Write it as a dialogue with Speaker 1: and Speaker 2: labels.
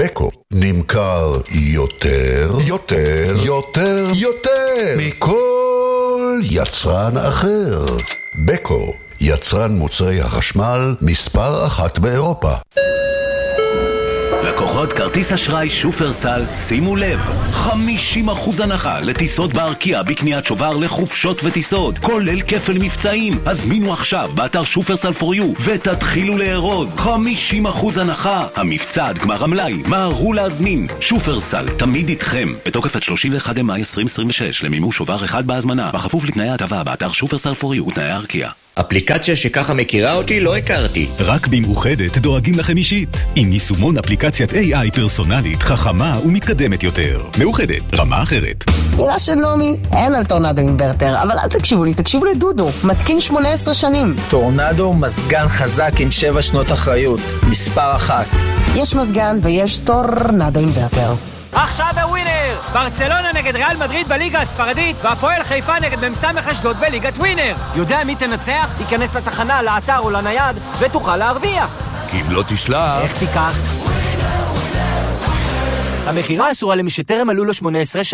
Speaker 1: בקו נמכר יותר מכל יצרן אחר. בקו, יצרן מוצרי החשמל מספר 1 באירופה.
Speaker 2: לקוחות כרטיס אשראי שופרסל, שימו לב, 50% הנחה לטיסות בארקיע בקניית שובר לחופשות וטיסות, כולל כפל מבצעים. הזמינו עכשיו באתר שופרסל פור יו ותתחילו לארוז. 50% הנחה, המבצע עד גמר המלאי, מהרו להזמין. שופרסל, תמיד איתכם, בתוקף עד 31 במאי 2026, למימוש שובר אחד בהזמנה, בכפוף לתנאי ההטבה באתר שופרסל פור יו ותנאי הארקיע.
Speaker 3: אפליקציה שככה מכירה אותי לא הכרתי.
Speaker 4: רק במאוחדת דואגים לכם אישית, עם יישומון אפליקציית AI פרסונלית, חכמה ומתקדמת יותר. מאוחדת, רמה אחרת.
Speaker 5: מילה של נומי, אין על טורנדו אינברטר, אבל אל תקשיבו לי, תקשיבו לדודו, מתקין 18 שנים.
Speaker 6: טורנדו מזגן חזק עם 7 שנות אחריות, מספר 1.
Speaker 5: יש מזגן ויש טורנדו אינברטר.
Speaker 7: עכשיו בווינר! ברצלונה נגד ריאל מדריד בליגה הספרדית, והפועל חיפה נגד מ"ס אשדוד בליגת ווינר. יודע מי תנצח? ייכנס לתחנה, לאתר או לנייד ותוכל להרוויח.
Speaker 8: כי אם לא תשלח...
Speaker 7: איך תיקח? המחירה אסורה למי שטרם מלאו לו 18 שנים.